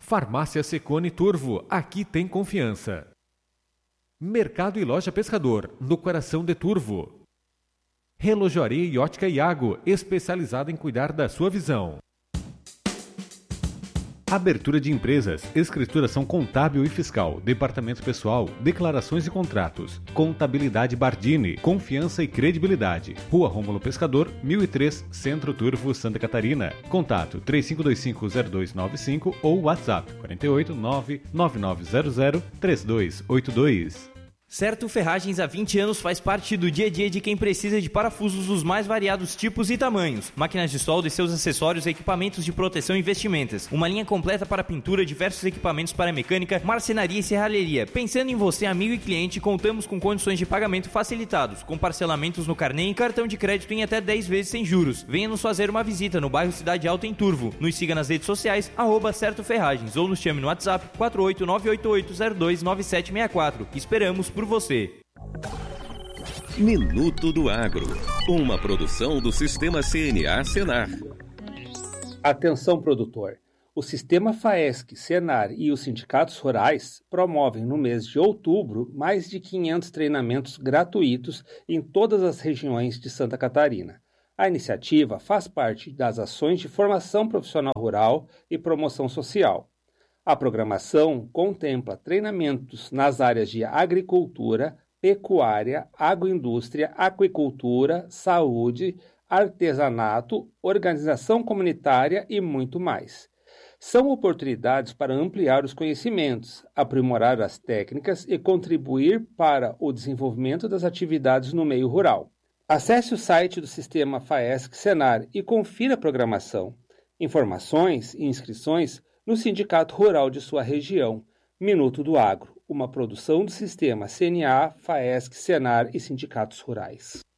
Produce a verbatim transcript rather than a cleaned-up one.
Farmácia Secone Turvo, aqui tem confiança. Mercado e Loja Pescador, no coração de Turvo. Relojoaria e Ótica Iago, especializada em cuidar da sua visão. Abertura de empresas, escrituração contábil e fiscal, departamento pessoal, declarações e contratos, contabilidade Bardini, confiança e credibilidade. Rua Rômulo Pescador, mil e três, Centro Turvo, Santa Catarina. Contato três cinco dois cinco zero dois nove cinco ou WhatsApp quarenta e oito, nove nove nove zero zero, três dois oito dois. Certo Ferragens há vinte anos faz parte do dia a dia de quem precisa de parafusos dos mais variados tipos e tamanhos, máquinas de solda e seus acessórios, equipamentos de proteção e vestimentas, uma linha completa para pintura, diversos equipamentos para mecânica, marcenaria e serralheria. Pensando em você, amigo e cliente, contamos com condições de pagamento facilitados, com parcelamentos no carnê e cartão de crédito em até dez vezes sem juros. Venha nos fazer uma visita no bairro Cidade Alta em Turvo. Nos siga nas redes sociais, arroba Certo Ferragens, ou nos chame no WhatsApp quatro oito nove oito oito zero dois nove sete seis quatro. Esperamos por você. Minuto do Agro, uma produção do Sistema C N A Senar. Atenção, produtor. O Sistema FAESC, Senar e os sindicatos rurais promovem no mês de outubro mais de quinhentos treinamentos gratuitos em todas as regiões de Santa Catarina. A iniciativa faz parte das ações de formação profissional rural e promoção social. A programação contempla treinamentos nas áreas de agricultura, pecuária, agroindústria, aquicultura, saúde, artesanato, organização comunitária e muito mais. São oportunidades para ampliar os conhecimentos, aprimorar as técnicas e contribuir para o desenvolvimento das atividades no meio rural. Acesse o site do Sistema FAESC Senar e confira a programação. Informações e inscrições no Sindicato Rural de sua região. Minuto do Agro, uma produção do Sistema C N A, FAESC, Senar e Sindicatos Rurais.